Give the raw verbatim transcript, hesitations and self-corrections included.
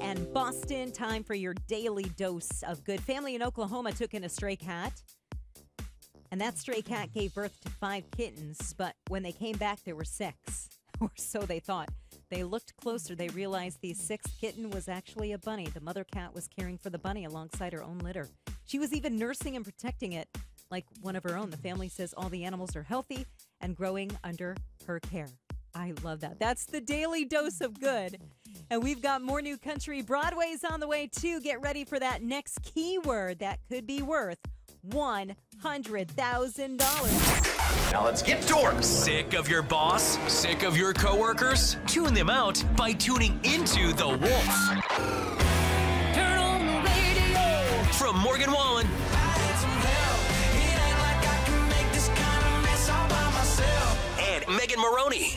and Boston. Time for your daily dose of good. Family in Oklahoma took in a stray cat, and that stray cat gave birth to five kittens, but when they came back, there were six, or so they thought. They looked closer. They realized the sixth kitten was actually a bunny. The mother cat was caring for the bunny alongside her own litter. She was even nursing and protecting it like one of her own. The family says all the animals are healthy and growing under her care. I love that. That's the daily dose of good. And we've got more new country. Broadway's on the way, too. Get ready for that next keyword that could be worth one hundred thousand dollars. Now let's get to work. Sick of your boss? Sick of your coworkers? Tune them out by tuning into The Wolf. Turn on the radio. From Morgan Wallen I need some help. It ain't like I can make this kind of mess all by myself. and Megan Maroney.